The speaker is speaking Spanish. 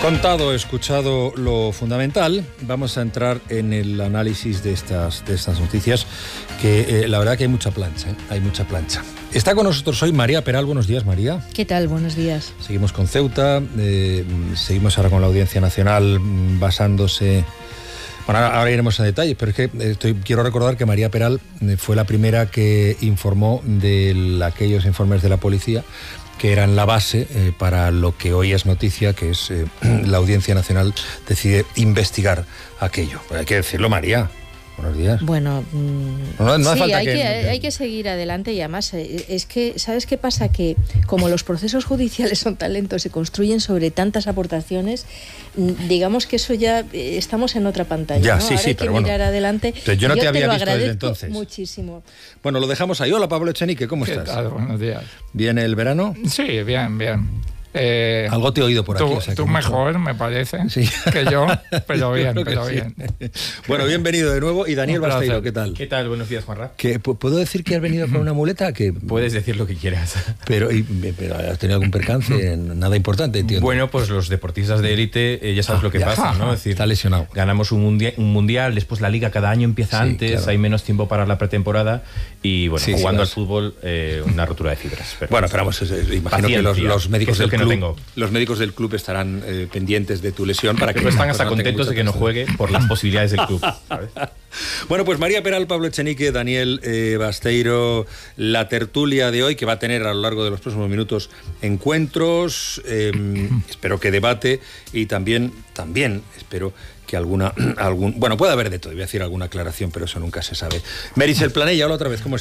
Contado, escuchado lo fundamental, vamos a entrar en el análisis de estas noticias, que la verdad que hay mucha plancha, hay mucha plancha. Está con nosotros hoy María Peral. Buenos días, María. ¿Qué tal? Buenos días. Seguimos con Ceuta, seguimos ahora con la Audiencia Nacional basándose... Bueno, ahora iremos en detalles, pero es que quiero recordar que María Peral fue la primera que informó de aquellos informes de la policía que eran la base para lo que hoy es noticia, que es la Audiencia Nacional decide investigar aquello. Pues hay que decirlo, María. Buenos días. Bueno, no hace sí, falta hay que seguir adelante, y además es que, ¿sabes qué pasa? Que como los procesos judiciales son tan lentos, se construyen sobre tantas aportaciones, digamos que eso ya estamos en otra pantalla, ya, ¿no? sí, ahora sí, hay que pero mirar adelante. Pero yo no te había visto desde entonces. Muchísimo. Bueno, lo dejamos ahí. Hola, Pablo Echenique, ¿cómo estás? ¿Qué tal? Buenos días. ¿Bien el verano? Sí, bien. Algo te he oído por aquí. Tú, o sea, tú mejor, me parece, sí, que yo, pero bien, pero sí. bien. Bueno, bienvenido de nuevo. Y Daniel Basteiro, ¿qué tal? ¿Qué tal? Buenos días, Juanra. ¿Puedo decir que has venido con una muleta? Puedes decir lo que quieras. Pero ¿has tenido algún percance? Nada importante, entiendo. Bueno, pues los deportistas de élite, ya sabes lo que pasa, ¿no? Es decir, está lesionado. Ganamos un mundial, después la liga cada año empieza antes, claro. Hay menos tiempo para la pretemporada y, bueno, jugando al fútbol, una rotura de fibras. Pero bueno, pero vamos, imagino que los médicos del club... Los médicos del club estarán pendientes de tu lesión para que están hasta contentos de que no juegue por las posibilidades del club, ¿sabes? Bueno, pues María Peral, Pablo Echenique, Daniel Basteiro, la tertulia de hoy, que va a tener a lo largo de los próximos minutos encuentros, espero que debate, y también espero que puede haber de todo, voy a decir alguna aclaración, pero eso nunca se sabe. Meritxell Planella, hola otra vez, ¿cómo estás?